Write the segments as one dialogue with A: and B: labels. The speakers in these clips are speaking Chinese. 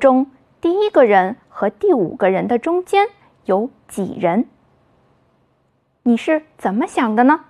A: 中第一个人和第5个人的中间有几人？你是怎么想的呢？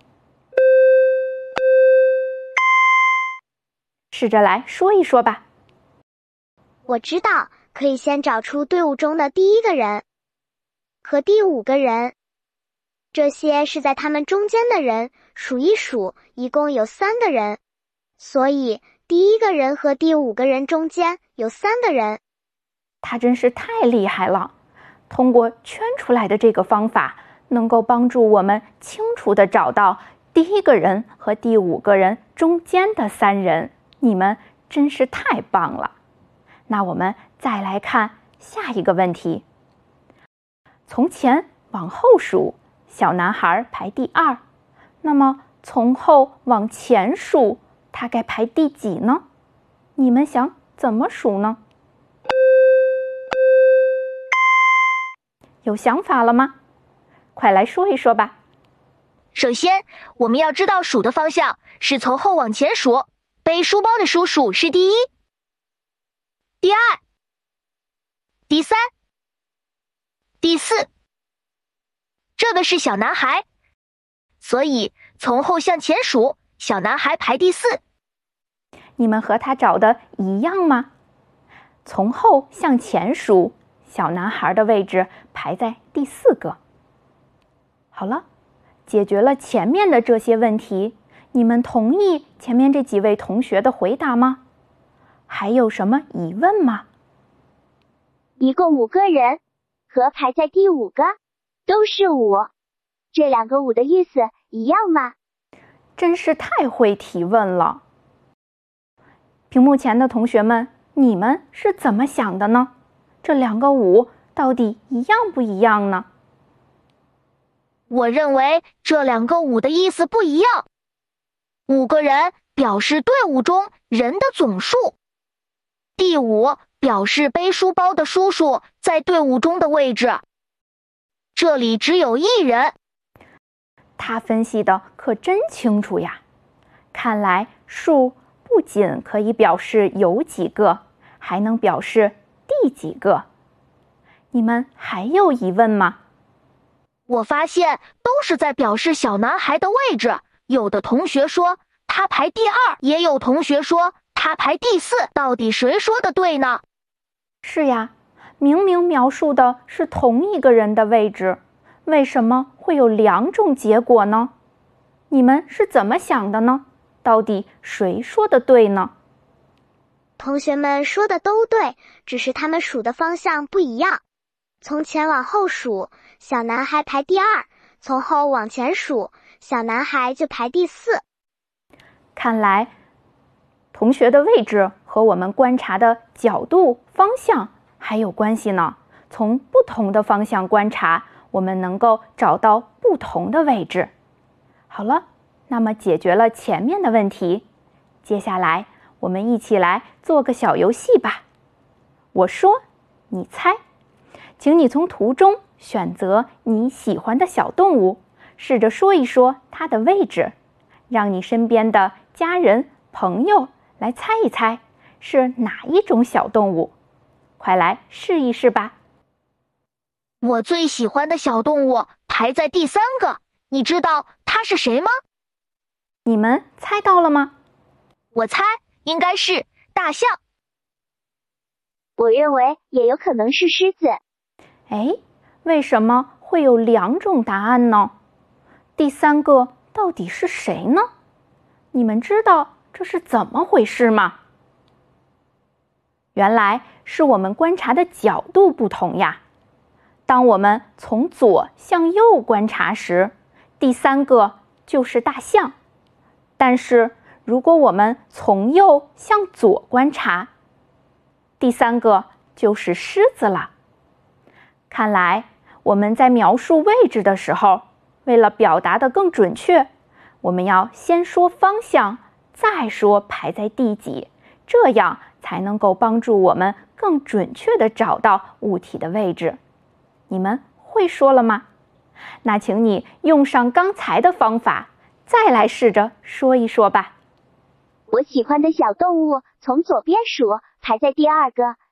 A: 试着来说一说吧。
B: 我知道，可以先找出队伍中的第1个人和第5个人，这些是在他们中间的人，数一数，一共有3个人，所以第1个人和第5个人中间有3个人。
A: 他真是太厉害了！通过圈出来的这个方法，能够帮助我们清楚地找到第1个人和第5个人中间的3人。你们真是太棒了！那我们再来看下一个问题。从前往后数，小男孩排第2，那么从后往前数，他该排第几呢？你们想怎么数呢？有想法了吗？快来说一说吧。
C: 首先，我们要知道数的方向是从后往前数，背书包的叔叔是第1、第2、第3、第4。这个是小男孩，所以从后向前数，小男孩排第4。
A: 你们和他找的一样吗？从后向前数，小男孩的位置排在第4个。好了，解决了前面的这些问题，你们同意前面这几位同学的回答吗？还有什么疑问吗？
B: 一共5个人，和排在第5个，都是5，这2个5的意思一样吗？
A: 真是太会提问了。屏幕前的同学们，你们是怎么想的呢？这2个5到底一样不一样呢？
C: 我认为这2个5的意思不一样。5个人表示队伍中人的总数，第5表示背书包的叔叔在队伍中的位置。这里只有1人。
A: 他分析的可真清楚呀！看来数不仅可以表示有几个，还能表示第几个。你们还有疑问吗？
C: 我发现都是在表示小男孩的位置，有的同学说他排第2，也有同学说他排第4，到底谁说的对呢？
A: 是呀，明明描述的是同一个人的位置，为什么会有2种结果呢？你们是怎么想的呢？到底谁说的对呢？
B: 同学们说的都对，只是他们数的方向不一样。从前往后数，小男孩排第2，从后往前数，小男孩就排第4。
A: 看来同学的位置和我们观察的角度、方向还有关系呢。从不同的方向观察，我们能够找到不同的位置。好了，那么解决了前面的问题，接下来我们一起来做个小游戏吧。我说，你猜。请你从图中选择你喜欢的小动物，试着说一说它的位置，让你身边的家人、朋友来猜一猜是哪一种小动物。快来试一试吧。
C: 我最喜欢的小动物排在第3个，你知道它是谁吗？
A: 你们猜到了吗？
C: 我猜应该是大象。
B: 我认为也有可能是狮子。
A: 哎，为什么会有2种答案呢？第3个到底是谁呢？你们知道这是怎么回事吗？原来是我们观察的角度不同呀。当我们从左向右观察时，第3个就是大象。但是如果我们从右向左观察，第3个就是狮子了。看来我们在描述位置的时候，为了表达得更准确，我们要先说方向，再说排在第几，这样才能够帮助我们更准确地找到物体的位置。你们会说了吗？那请你用上刚才的方法，再来试着说一说吧。
B: 我喜欢的小动物从左边数，排在第2个，